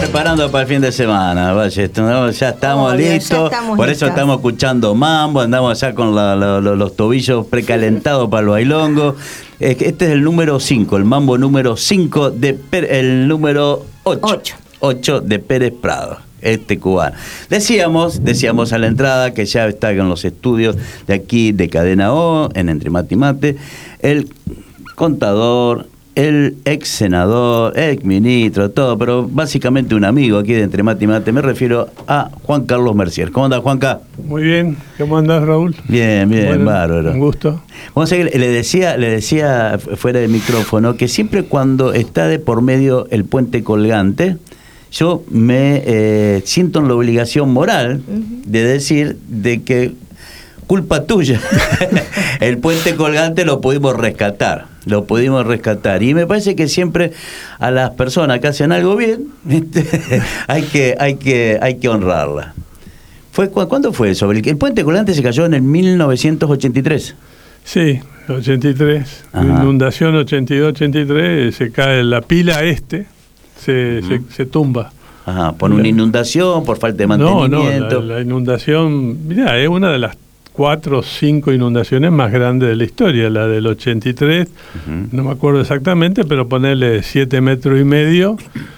preparando para el fin de semana, Ballester, ¿no? Ya estamos listos, por eso estamos escuchando mambo, andamos ya con los tobillos precalentados para el bailongo. Este es el número 5, el mambo número 5, el número 8 de Pérez Prado, este cubano. Decíamos a la entrada que ya está en los estudios de aquí de Cadena O, en Entre Mate y Mate, el contador, el ex senador, ex ministro, todo, pero básicamente un amigo aquí de Entre Mate y Mate. Me refiero a Juan Carlos Mercier. ¿Cómo anda, Juanca? Muy bien. ¿Cómo andás, Raúl? Bien, bueno, bárbaro. Un gusto. Vamos a seguir. Le decía fuera del micrófono que siempre cuando está de por medio el puente colgante, yo me siento en la obligación moral de decir de que culpa tuya. El puente colgante lo pudimos rescatar. Y me parece que siempre a las personas que hacen algo bien, hay que honrarla. ¿Cuándo fue eso? El puente colgante se cayó en el 1983. Sí, 83. Ajá. Inundación 82-83, se cae la pila se tumba. Ajá, por una inundación, por falta de mantenimiento. No, la inundación, mirá, es una de las 4 o 5 inundaciones más grandes de la historia. La del 83, no me acuerdo exactamente, pero ponerle 7 metros y medio.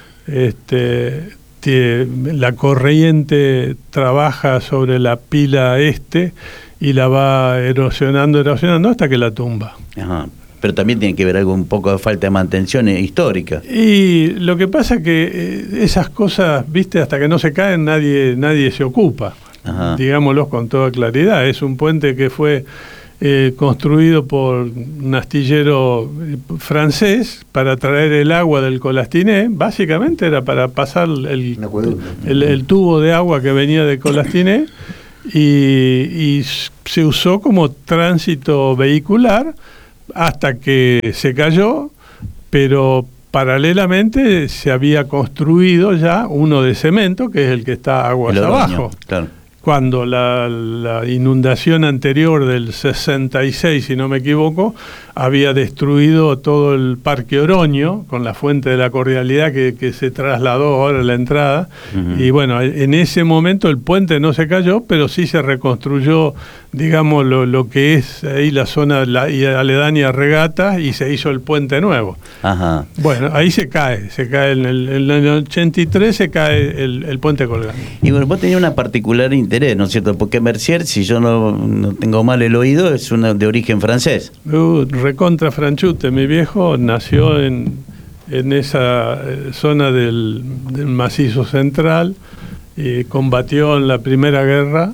La corriente trabaja sobre la pila y la va erosionando hasta que la tumba. Ajá. Pero también tiene que ver algo un poco de falta de mantención histórica. Y lo que pasa es que esas cosas, viste, hasta que no se caen nadie se ocupa. Ajá. Digámoslo con toda claridad. Es un puente que fue construido por un astillero francés para traer el agua del Colastiné. Básicamente era para pasar el tubo de agua que venía de Colastiné y se usó como tránsito vehicular hasta que se cayó, pero paralelamente se había construido ya uno de cemento, que es el que está aguas abajo. Claro. Cuando la inundación anterior del 66, si no me equivoco, había destruido todo el Parque Oroño, con la fuente de la cordialidad que se trasladó ahora a la entrada. Y bueno, en ese momento el puente no se cayó, pero sí se reconstruyó, digamos, lo que es ahí la zona aledaña a Regatas, y se hizo el puente nuevo. Ajá. Bueno, ahí se cae en el 83 se cae el puente colgante. Y bueno, vos tenías una particular interés, ¿no es cierto? Porque Mercier, si yo no tengo mal el oído, es de origen francés. Recontra franchute. Mi viejo nació en esa zona del macizo central, combatió en la Primera Guerra,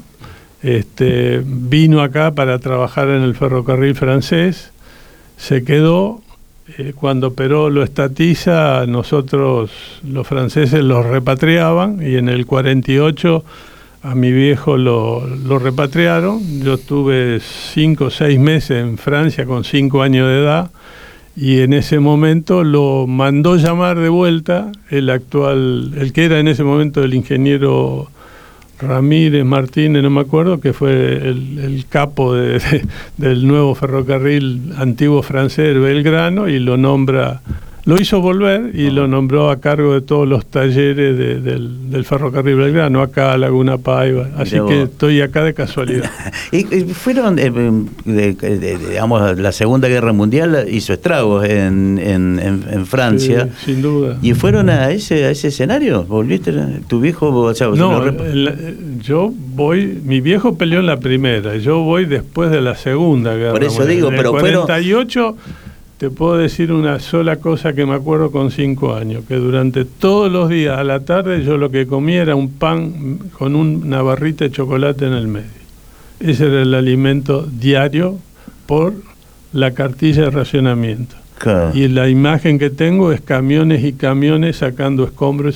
vino acá para trabajar en el ferrocarril francés, se quedó. Cuando Perón lo estatiza, nosotros, los franceses, los repatriaban, y en el 48 a mi viejo lo repatriaron. Yo estuve 5 o 6 meses en Francia con 5 años de edad, y en ese momento lo mandó llamar de vuelta el que era en ese momento el ingeniero Ramírez Martínez, no me acuerdo, que fue el capo del nuevo ferrocarril antiguo francés, Belgrano, y lo hizo volver y lo nombró a cargo de todos los talleres del ferrocarril Belgrano, acá a Laguna Paiva. Así que estoy acá de casualidad. Y fueron, digamos, la Segunda Guerra Mundial hizo estragos en Francia. Sí, sin duda. ¿Y fueron a ese escenario? ¿Volviste? ¿Tu viejo? O sea, no, yo voy, mi viejo peleó en la primera, yo voy después de la Segunda Guerra Mundial. Por eso digo, pero en el 48... Te puedo decir una sola cosa que me acuerdo con 5 años, que durante todos los días a la tarde yo lo que comía era un pan con una barrita de chocolate en el medio. Ese era el alimento diario por la cartilla de racionamiento. Claro. Y la imagen que tengo es camiones y camiones sacando escombros.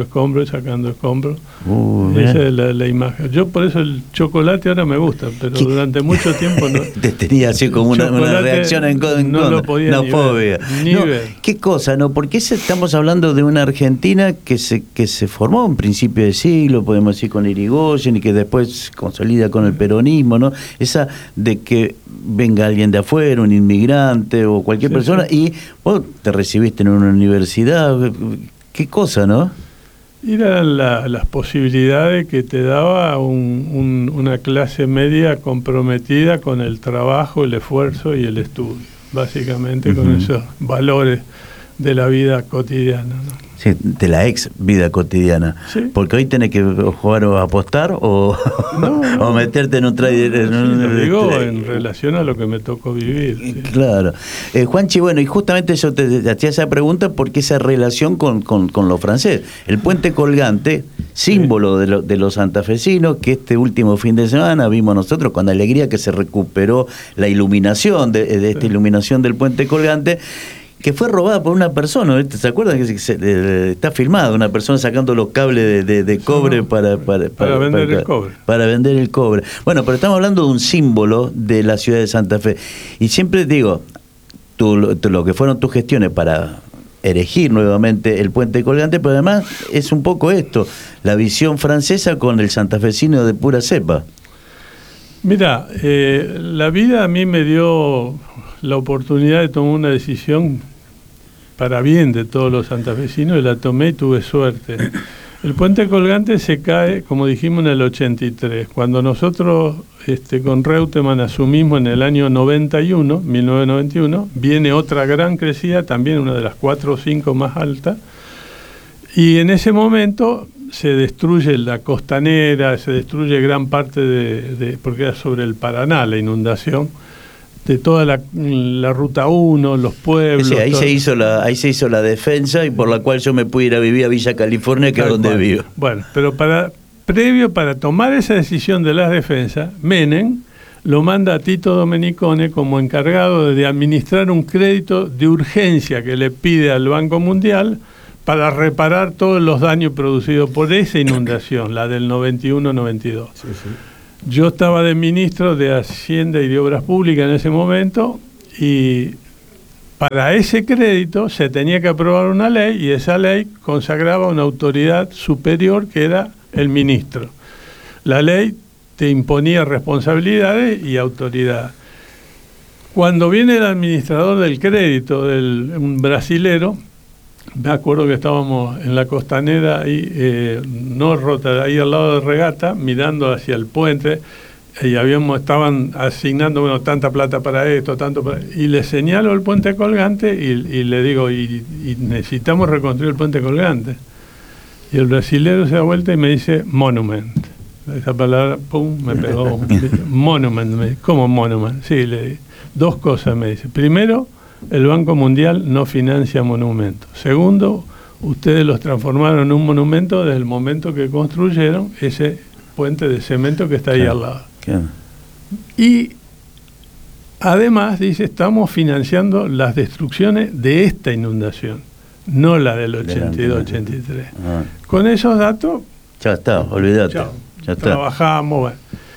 Esa es la imagen. Yo por eso el chocolate ahora me gusta, pero durante mucho tiempo no. Tenía así como una reacción en contra. No lo podía una fobia. Ver. ¿Qué cosa, no? Porque estamos hablando de una Argentina que se formó en principio de siglo, podemos decir, con Irigoyen, y que después consolida con el peronismo, ¿no? Esa de que venga alguien de afuera, un inmigrante o cualquier persona, y vos te recibiste en una universidad. ¿Qué cosa, no? Y eran las posibilidades que te daba una clase media comprometida con el trabajo, el esfuerzo y el estudio, básicamente con esos valores de la vida cotidiana, ¿no? Sí, de la ex vida cotidiana. Sí. Porque hoy tenés que jugar o apostar o, o meterte en un trader. Lo digo en relación a lo que me tocó vivir. Sí. Claro. Juanchi, bueno, y justamente yo te hacía esa pregunta porque esa relación con lo francés. El puente colgante, símbolo de los santafesinos, que este último fin de semana vimos nosotros con alegría que se recuperó la iluminación de esta iluminación del puente colgante, que fue robada por una persona. ¿Se acuerdan que está filmado una persona sacando los cables de cobre para vender el cobre? Para vender el cobre. Bueno, pero estamos hablando de un símbolo de la ciudad de Santa Fe. Y siempre digo, lo que fueron tus gestiones para erigir nuevamente el puente colgante, pero además es un poco esto, la visión francesa con el santafesino de pura cepa. Mira, la vida a mí me dio la oportunidad de tomar una decisión para bien de todos los santafesinos, y la tomé y tuve suerte. El puente colgante se cae, como dijimos, en el 83. Cuando nosotros con Reutemann asumimos en el año 1991, viene otra gran crecida, también una de las 4 o 5 más altas, y en ese momento se destruye la costanera, se destruye gran parte porque era sobre el Paraná la inundación, de toda la ruta 1, los pueblos. Sí, ahí se hizo la defensa, y por la cual yo me pude ir a vivir a Villa California, que es donde vivo. Bueno, pero previo para tomar esa decisión de las defensas, Menem lo manda a Tito Domenicone como encargado de administrar un crédito de urgencia que le pide al Banco Mundial para reparar todos los daños producidos por esa inundación, la del 91-92. Sí, sí. Yo estaba de ministro de Hacienda y de Obras Públicas en ese momento, y para ese crédito se tenía que aprobar una ley, y esa ley consagraba una autoridad superior que era el ministro. La ley te imponía responsabilidades y autoridad. Cuando viene el administrador del crédito, un brasilero, me acuerdo que estábamos en la costanera ahí, ahí al lado de Regata, mirando hacia el puente, y estaban asignando tanta plata para esto, y le señalo el puente colgante y le digo, y necesitamos reconstruir el puente colgante. Y el brasilero se da vuelta y me dice monument. Esa palabra, pum, me pegó. Monument. ¿Cómo monument? Sí, le di 2 cosas, me dice. Primero, el Banco Mundial no financia monumentos. Segundo, ustedes los transformaron en un monumento desde el momento que construyeron ese puente de cemento que está ahí al lado. Claro. Y además, dice, estamos financiando las destrucciones de esta inundación, no la del 82-83. Con esos datos... Ya está, olvídate. Ya está. Trabajamos. Bueno.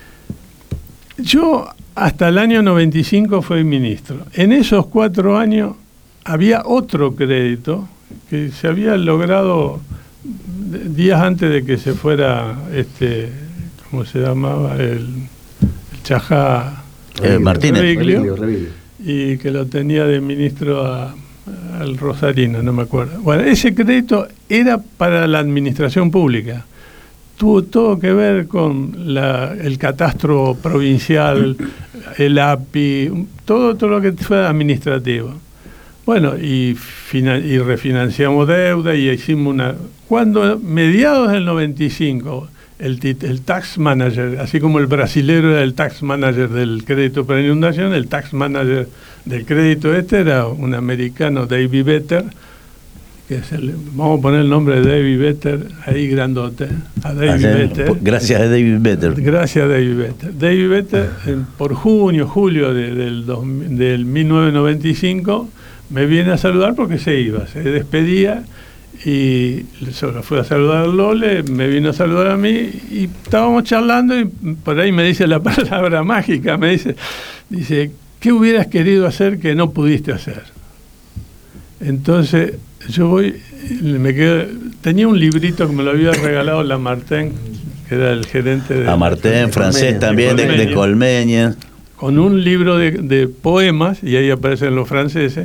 Yo hasta el año 95 fui ministro. En esos 4 años había otro crédito que se había logrado días antes de que se fuera, ¿cómo se llamaba? El Chajá Martínez. Reviglio, y que lo tenía de ministro al Rosarino, no me acuerdo. Bueno, ese crédito era para la administración pública. Tuvo todo que ver con el catastro provincial, el API, todo lo que fue administrativo. Bueno, y refinanciamos deuda y hicimos Cuando, mediados del 95, el tax manager, así como el brasilero era el tax manager del crédito para inundación, el tax manager del crédito era un americano, David Vetter, que vamos a poner el nombre de David Vetter ahí grandote, a David Vetter. Gracias a David Vetter. Gracias a David Vetter. David Vetter, por julio del 1995, me viene a saludar porque se iba, se despedía, y solo fue a saludar a Lole, me vino a saludar a mí, y estábamos charlando, y por ahí me dice la palabra mágica, me dice, ¿qué hubieras querido hacer que no pudiste hacer? Entonces yo tenía un librito que me lo había regalado Lamartine, que era el gerente de... Lamartine, francés también, de Colmeña. Con un libro de poemas, y ahí aparecen los franceses,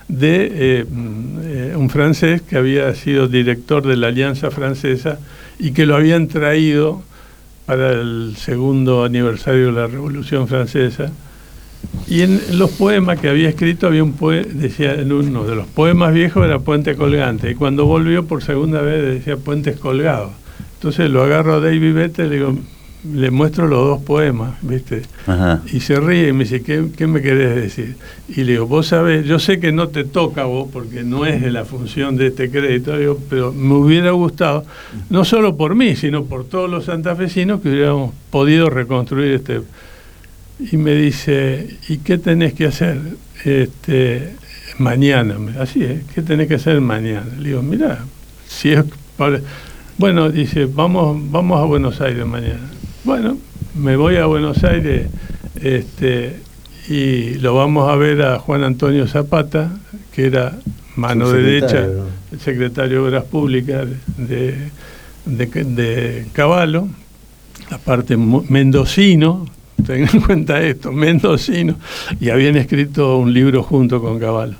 de un francés que había sido director de la Alianza Francesa y que lo habían traído para el segundo aniversario de la Revolución Francesa. Y en los poemas que había escrito había decía en uno de los poemas viejos era Puente Colgante, y cuando volvió por segunda vez decía Puentes Colgados. Entonces lo agarro a David Bette, le muestro los dos poemas, ¿viste? Ajá. Y se ríe y me dice, ¿qué me querés decir? Y le digo, vos sabés, yo sé que no te toca a vos porque no es de la función de este crédito, digo, pero me hubiera gustado, no solo por mí, sino por todos los santafesinos que hubiéramos podido reconstruir este. Y me dice, ¿y qué tenés que hacer mañana? Así es, ¿qué tenés que hacer mañana? Le digo, mirá, si es bueno, dice, vamos a Buenos Aires mañana. Bueno, me voy a Buenos Aires y lo vamos a ver a Juan Antonio Zapata, que era mano derecha, el secretario de Obras Públicas de Cavallo, aparte mendocino, ten en cuenta esto, mendocino, y habían escrito un libro junto con Cavallo.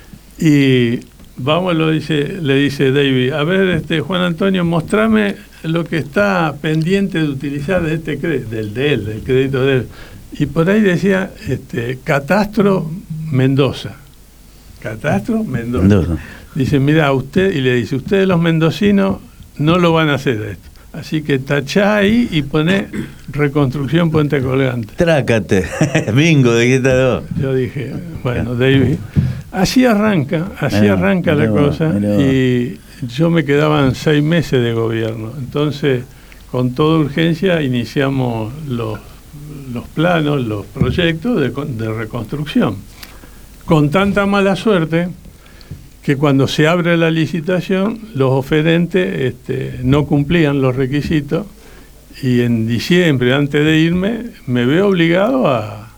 Y vamos, le dice David, a ver, Juan Antonio, mostrame lo que está pendiente de utilizar de este crédito, del crédito de él. Y por ahí decía, Catastro Mendoza. Catastro Mendoza. Dice, mira, usted, y le dice, ustedes los mendocinos no lo van a hacer esto. Así que tachá ahí y poné Reconstrucción Puente Colgante. Trácate, bingo, de qué tal. Yo dije, bueno, David, así arranca la cosa. Y yo me quedaban 6 meses de gobierno. Entonces, con toda urgencia, iniciamos los planos, los proyectos de reconstrucción. Con tanta mala suerte que cuando se abre la licitación, los oferentes no cumplían los requisitos y en diciembre, antes de irme, me veo obligado a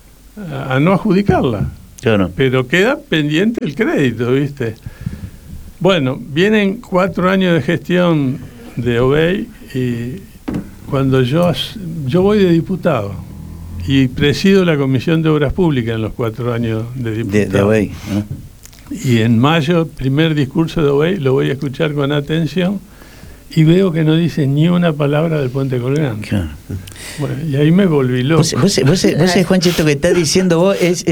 no adjudicarla. Claro. Pero queda pendiente el crédito, ¿viste? Bueno, vienen 4 años de gestión de Obey y cuando yo voy de diputado y presido la Comisión de Obras Públicas en los 4 años de diputado. De Obey, ¿no? Y en mayo, primer discurso de Obey, lo voy a escuchar con atención y veo que no dice ni una palabra del Puente Colgante. Claro. Bueno, y ahí me volví loco. Vos sabés, Juancho, esto que estás diciendo vos es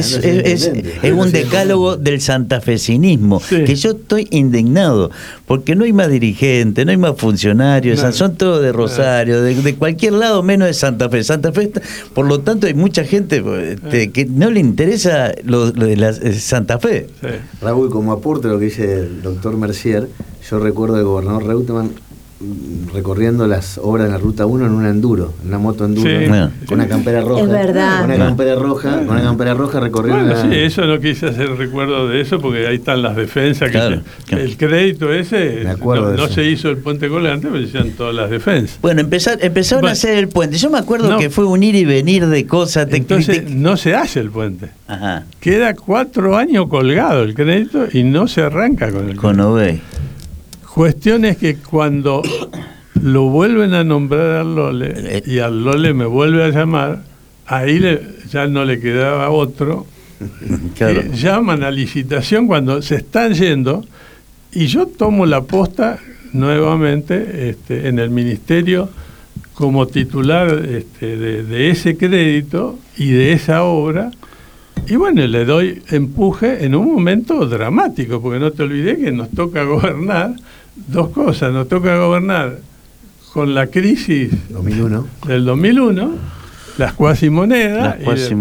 un decálogo del santafesinismo, sí. Que yo estoy indignado, porque no hay más dirigentes, no hay más funcionarios, claro. Son todos de Rosario, de cualquier lado menos de Santa Fe. Santa Fe, por lo tanto, hay mucha gente que no le interesa lo de la Santa Fe. Sí. Raúl, como aporte a lo que dice el doctor Mercier, yo recuerdo al gobernador Reutemann recorriendo las obras de la Ruta 1 en un enduro, en una moto enduro, sí. Con una campera roja. Es verdad. Con una campera roja recorriendo. Bueno, sí, eso no quise hacer recuerdo de eso porque ahí están las defensas. Claro, claro. El crédito ese, no se hizo el Puente Colgante, pero se hicieron todas las defensas. Bueno, empezaron a hacer el puente. Yo me acuerdo que fue un ir y venir de cosas. Entonces no se hace el puente. Ajá. Queda 4 años colgado el crédito y no se arranca con el con Obey. Cuestión es que cuando lo vuelven a nombrar al Lole y al Lole me vuelve a llamar, ahí ya no le quedaba otro. Claro. Llaman a licitación cuando se están yendo y yo tomo la posta nuevamente en el ministerio como titular de ese crédito y de esa obra. Y bueno, le doy empuje en un momento dramático, porque no te olvidé que nos toca gobernar 2 cosas. Nos toca gobernar con la crisis 2001. Del 2001, las cuasimonedas.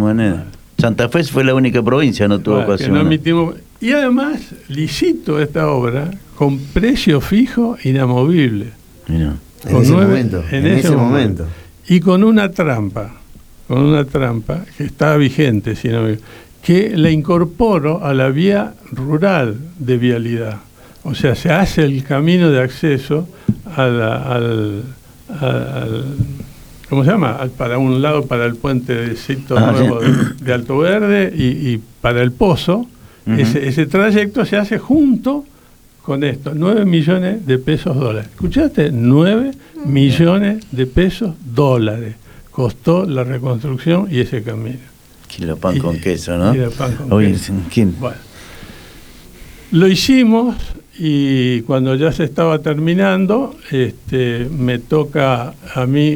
Santa Fe fue la única provincia, no tuvo cuasimonedas. Y además licito esta obra con precio fijo inamovible. Mira. En ese momento. Y con una trampa que está vigente, que le incorporo a la vía rural de vialidad. O sea, se hace el camino de acceso al ¿cómo se llama? Para un lado, para el puentecito nuevo de Alto Verde y para el Pozo. Uh-huh. Ese trayecto se hace junto con esto, 9 millones de pesos dólares. ¿Escuchaste? 9 millones de pesos dólares costó la reconstrucción y ese camino. Kilo pan con queso, ¿no? Kilo pan con queso. ¿Quién? Bueno. Lo hicimos y cuando ya se estaba terminando, me toca a mí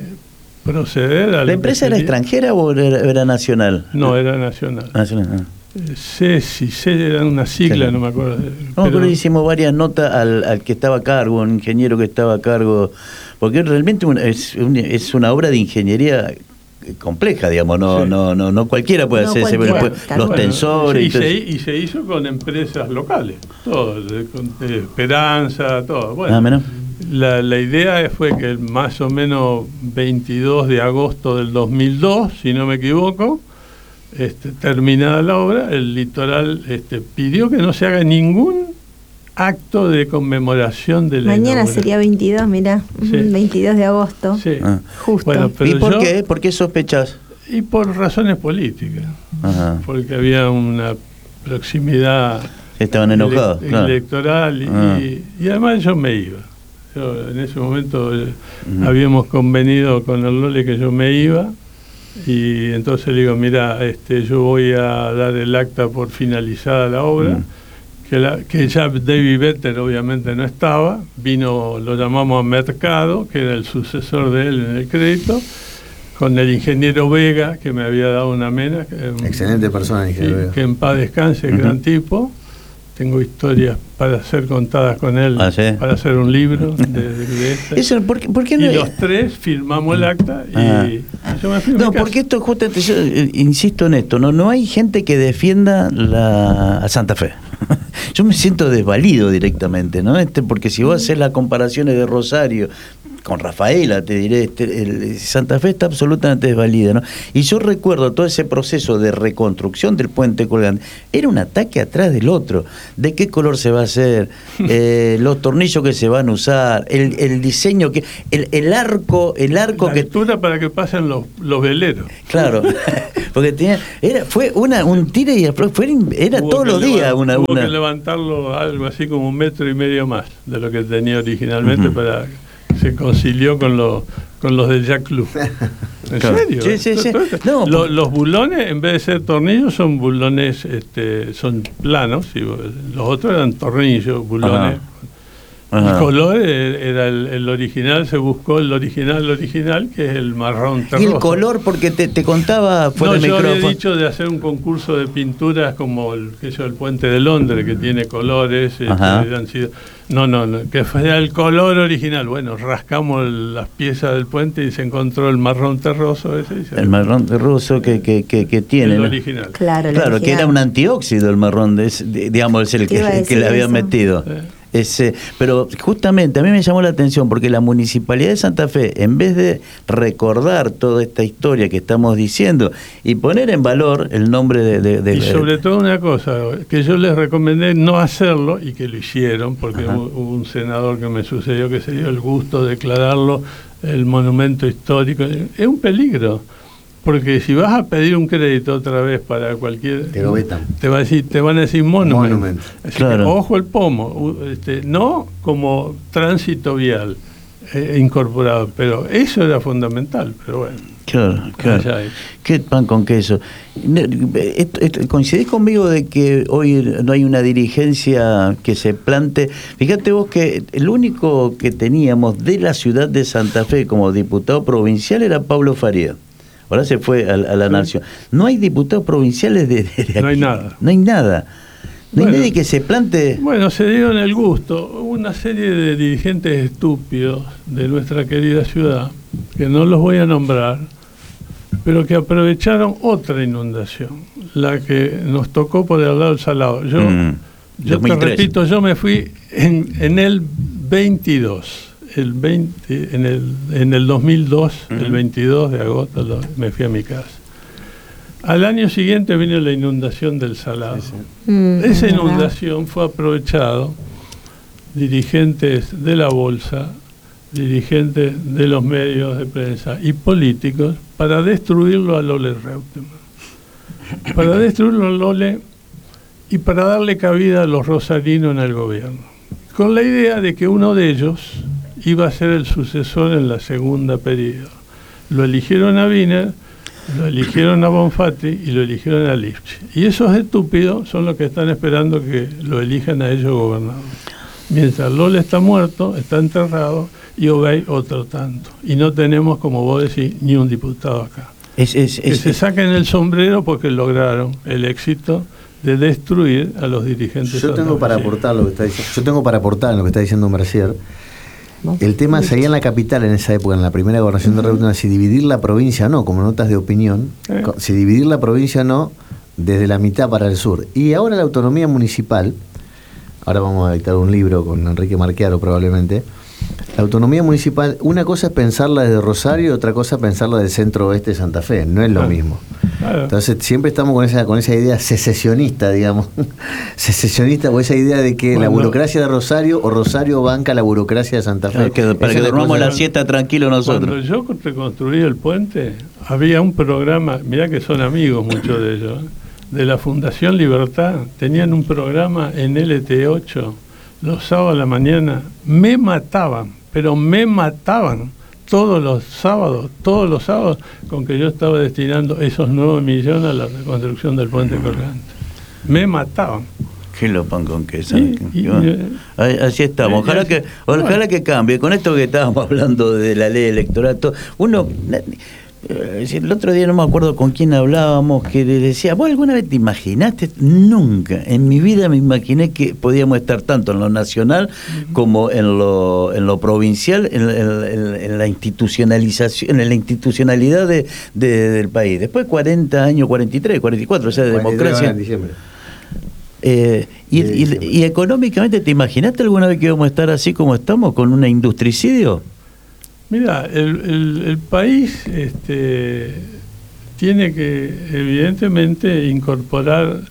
proceder a... ¿La empresa era extranjera o era nacional? No, era nacional. Nacional. CESI era una sigla, claro. No me acuerdo. Pero hicimos varias notas al que estaba a cargo, un ingeniero que estaba a cargo, porque realmente es una obra de ingeniería compleja, digamos, no cualquiera puede hacer los tensores. Y se hizo con empresas locales, todo, de Esperanza, todo. Bueno, la idea fue que más o menos 22 de agosto del 2002, si no me equivoco, terminada la obra, el Litoral pidió que no se haga ningún acto de conmemoración de la Mañana sería 22, mirá, sí. 22 de agosto. Sí. Justo. Bueno, pero ¿y por qué? ¿Por qué sospechás? Y por razones políticas. Ajá. Porque había una proximidad estaban enojados, electoral y además yo me iba. Yo en ese momento habíamos convenido con el Lole que yo me iba. Y entonces le digo, mira, yo voy a dar el acta por finalizada la obra, que ya David Vetter obviamente no estaba, vino, lo llamamos a Mercado, que era el sucesor de él en el crédito, con el ingeniero Vega, que me había dado una mena. Excelente persona, ingeniero Vega. Que en paz descanse, gran tipo. Tengo historias para ser contadas con él, para hacer un libro de Eso, ¿por qué no? Y los tres firmamos el acta y yo me fui a mi casa. Porque esto justamente, yo insisto en esto, no hay gente que defienda a Santa Fe. Yo me siento desvalido directamente, ¿no? Porque si vos haces las comparaciones de Rosario con Rafaela, te diré, Santa Fe está absolutamente desvalida, ¿no? Y yo recuerdo todo ese proceso de reconstrucción del puente colgante, era un ataque atrás del otro, de qué color se va a hacer, los tornillos que se van a usar, el diseño, el arco la que... altura para que pasen los veleros. Claro, porque fue un tire y era todos los días una... Hubo que levantarlo algo así como 1,5 metros más de lo que tenía originalmente para... Se concilió con los del Jack Club. ¿En serio? Sí. No, los bulones, en vez de ser tornillos, son bulones, son planos, y los otros eran tornillos, bulones. Ajá. El color era el original, se buscó el original, que es el marrón terroso. ¿Y el color? Porque te contaba fuera del micrófono. Yo había dicho de hacer un concurso de pinturas como el Puente de Londres, que tiene colores, han sido... No, que fuera el color original. Bueno, rascamos las piezas del puente y se encontró el marrón terroso ese. El marrón terroso que tiene. El original. Claro, original. Que era un antióxido el marrón, digamos, es el que le habían metido. Pero justamente a mí me llamó la atención porque la Municipalidad de Santa Fe, en vez de recordar toda esta historia que estamos diciendo y poner en valor el nombre y sobre todo una cosa, que yo les recomendé no hacerlo y que lo hicieron, porque hubo un senador que me sucedió que se dio el gusto de declararlo el monumento histórico. Es un peligro. Porque si vas a pedir un crédito otra vez para cualquier... Te lo vetan. Te van a decir monument. Así claro. Que, ojo el pomo. No como tránsito vial incorporado, pero eso era fundamental. Pero bueno. Claro. ¿Qué pan con queso? ¿Coincidís conmigo de que hoy no hay una dirigencia que se plante? Fíjate vos que el único que teníamos de la ciudad de Santa Fe como diputado provincial era Pablo Faría. Ahora se fue a la Nación. No hay diputados provinciales de aquí. No hay nada. No hay nada. No hay nadie que se plante. Bueno, se dieron el gusto. Hubo una serie de dirigentes estúpidos de nuestra querida ciudad, que no los voy a nombrar, pero que aprovecharon otra inundación, la que nos tocó por el lado del Salado. Yo te repito, yo me fui en el 22. En el 2002, el 22 de agosto, me fui a mi casa. Al año siguiente vino la inundación del Salado. Esa inundación fue aprovechado dirigentes de la bolsa, dirigentes de los medios de prensa y políticos para destruirlo a Lole Reutemann. Para destruirlo a Lole y para darle cabida a los rosarinos en el gobierno. Con la idea de que uno de ellos iba a ser el sucesor en la segunda periodo. Lo eligieron a Wiener Lo eligieron a Bonfatti y lo eligieron a Lifchit. Y esos estúpidos son los que están esperando que lo elijan a ellos gobernador. Mientras Lola está muerto, está enterrado, y Obey otro tanto. Y no tenemos, como vos decís, ni un diputado acá. Que se saquen el sombrero porque lograron el éxito de destruir a los dirigentes. Yo tengo para aportar lo que está diciendo. Yo tengo para aportar lo que está diciendo Mercier. El tema seguía en la capital en esa época, en la primera gobernación de Reutemann, si dividir la provincia o no, como notas de opinión, si dividir la provincia o no, desde la mitad para el sur. Y ahora la autonomía municipal, ahora vamos a editar un libro con Enrique Marchiaro probablemente, la autonomía municipal, una cosa es pensarla desde Rosario y otra cosa es pensarla del centro-oeste de Santa Fe, no es lo mismo. Entonces siempre estamos con esa idea secesionista, digamos, secesionista, o esa idea de que la burocracia de Rosario o Rosario banca la burocracia de Santa Fe. Para que dormamos la siesta tranquilo nosotros. Cuando yo reconstruí el puente, había un programa, mirá que son amigos muchos de ellos, de la Fundación Libertad, tenían un programa en LT8, los sábados a la mañana, me mataban, pero me mataban. Todos los sábados, con que yo estaba destinando esos 9 millones a la reconstrucción del puente colgante. Me mataban. ¿Qué lo pan con queso? Sí, así estamos. Ojalá que cambie. Con esto que estábamos hablando de la ley electoral, uno... El otro día no me acuerdo con quién hablábamos, que le decía, ¿vos alguna vez te imaginaste? Nunca en mi vida me imaginé que podíamos estar tanto en lo nacional como en lo provincial, en la institucionalización, en la institucionalidad del país. Después 40 años, 43, 44, o sea, de democracia. En diciembre. Y económicamente, ¿te imaginaste alguna vez que íbamos a estar así como estamos, con un industricidio? Mira, el país tiene que evidentemente incorporar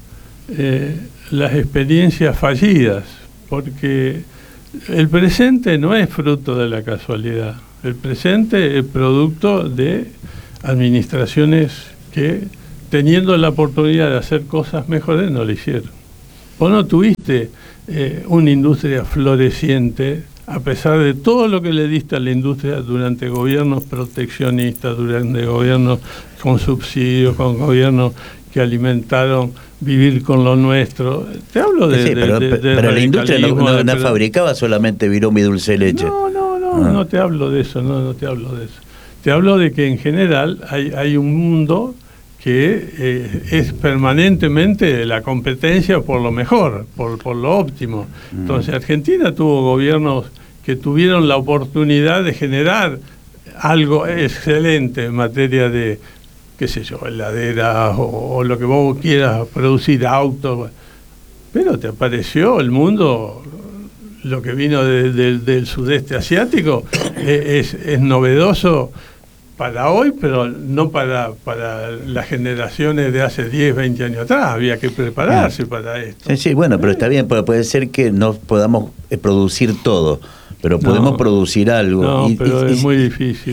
las experiencias fallidas, porque el presente no es fruto de la casualidad. El presente es producto de administraciones que, teniendo la oportunidad de hacer cosas mejores, no lo hicieron. Vos no tuviste una industria floreciente, a pesar de todo lo que le diste a la industria durante gobiernos proteccionistas, durante gobiernos con subsidios, con gobiernos que alimentaron vivir con lo nuestro. Te hablo pero la industria no fabricaba solamente virome y dulce de leche. No te hablo de eso, no te hablo de eso. Te hablo de que en general hay un mundo que es permanentemente la competencia por lo mejor, por lo óptimo. Entonces Argentina tuvo gobiernos que tuvieron la oportunidad de generar algo excelente en materia de, qué sé yo, heladeras o lo que vos quieras producir, autos, pero te apareció el mundo, lo que vino del sudeste asiático, es novedoso para hoy, pero no para las generaciones de hace 10, 20 años atrás. Había que prepararse para esto. Sí, bueno, pero está bien, puede ser que no podamos producir todo, pero podemos producir algo. No, pero es muy difícil.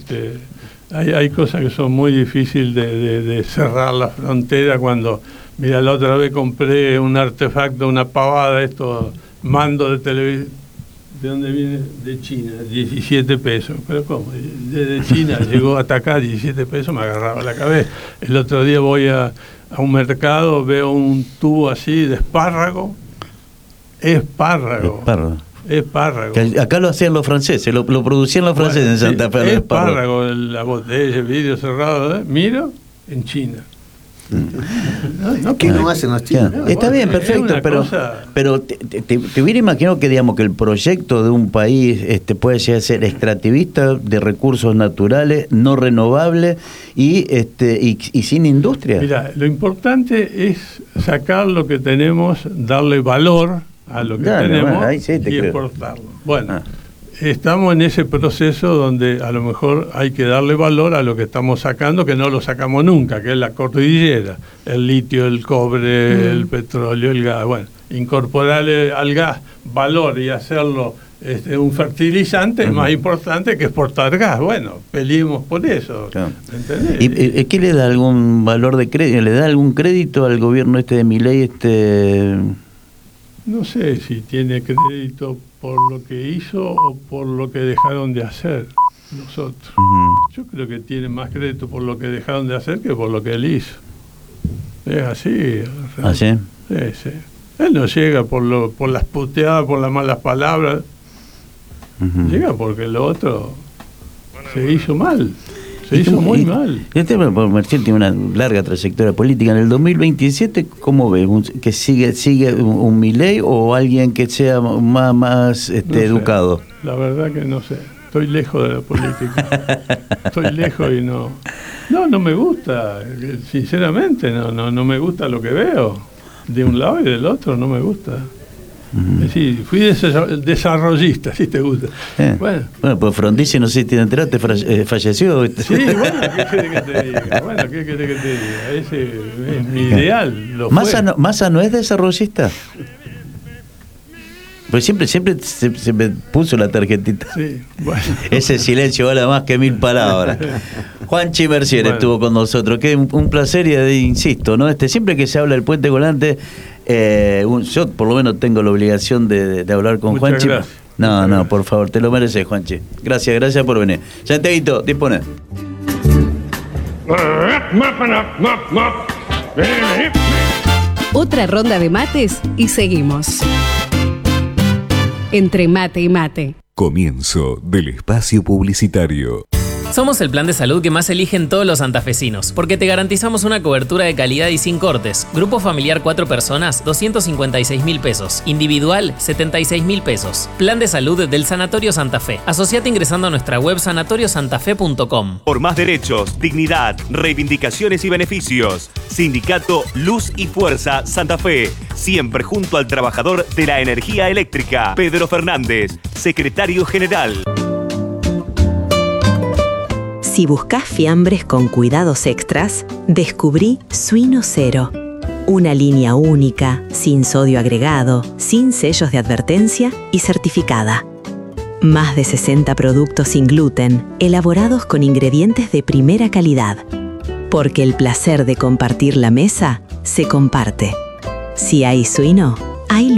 Hay cosas que son muy difíciles de cerrar la frontera cuando... Mira, la otra vez compré un artefacto, una pavada, estos mandos de televisión. ¿De dónde viene? De China, 17 pesos. ¿Pero cómo? Desde China llegó hasta acá, 17 pesos, me agarraba la cabeza. El otro día voy a un mercado, veo un tubo así de espárrago. Espárrago. Que acá lo hacían los franceses, lo producían los franceses en Santa Fe. Sí, espárrago, la botella, el vidrio cerrado, miro, en China. ¿Qué no hacen los chinos? Está bien, perfecto, pero te hubiera imaginado que, digamos, que el proyecto de un país puede llegar a ser extractivista de recursos naturales, no renovables y sin industria. Mira, lo importante es sacar lo que tenemos, darle valor a lo que tenemos y exportarlo. Bueno, estamos en ese proceso donde a lo mejor hay que darle valor a lo que estamos sacando, que no lo sacamos nunca, que es la cordillera, el litio, el cobre, el petróleo, el gas. Bueno, incorporarle al gas valor y hacerlo un fertilizante es más importante que exportar gas. Bueno, peleemos por eso. Claro. ¿Entendés? ¿Y qué le da algún valor de crédito? ¿Le da algún crédito al gobierno de Milei? No sé si tiene crédito por lo que hizo o por lo que dejaron de hacer. nosotros. Yo creo que tiene más crédito por lo que dejaron de hacer que por lo que él hizo. Es así. ¿Ah, sí? Sí. Él no llega por las puteadas, por las malas palabras. Llega porque lo otro se hizo mal. Se hizo muy mal. Este Marcial tiene una larga trayectoria política. En el 2027, ¿cómo ve? ¿Que sigue un Milei o alguien que sea más educado? La verdad que no sé. Estoy lejos de la política. Estoy lejos y no me gusta. Sinceramente, no me gusta lo que veo. De un lado y del otro no me gusta. Sí, fui desarrollista, si te gusta. Bueno, pues Frondizi, no sé si te enteraste, falleció. Sí, bueno, ¿qué querés que te diga? Ese es mi ideal. ¿Massa no es desarrollista? Pues siempre se me puso la tarjetita. Sí, bueno. Ese silencio vale más que 1000 palabras. Juanchi Mercier estuvo con nosotros, que un placer y insisto, ¿no? Siempre que se habla del Puente Colgante, yo por lo menos tengo la obligación de hablar con Juanchi. Gracias. No, por favor, te lo mereces, Juanchi. Gracias por venir. Santiaguito, dispone. Otra ronda de mates y seguimos. Entre mate y mate. Comienzo del espacio publicitario. Somos el plan de salud que más eligen todos los santafesinos, porque te garantizamos una cobertura de calidad y sin cortes. Grupo familiar 4 personas, 256.000 pesos. Individual, 76.000 pesos. Plan de salud del Sanatorio Santa Fe. Asociate ingresando a nuestra web sanatoriosantafe.com. Por más derechos, dignidad, reivindicaciones y beneficios. Sindicato Luz y Fuerza Santa Fe. Siempre junto al trabajador de la energía eléctrica. Pedro Fernández, secretario general. Si buscas fiambres con cuidados extras, descubrí Suino Cero. Una línea única, sin sodio agregado, sin sellos de advertencia y certificada. Más de 60 productos sin gluten, elaborados con ingredientes de primera calidad. Porque el placer de compartir la mesa se comparte. Si hay suino, hay